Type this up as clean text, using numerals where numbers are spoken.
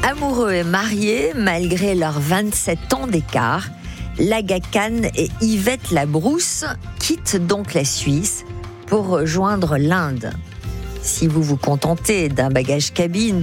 Amoureux et mariés, malgré leurs 27 ans d'écart, l'Aga Khan et Yvette Labrousse quittent donc la Suisse pour rejoindre l'Inde. Si vous vous contentez d'un bagage cabine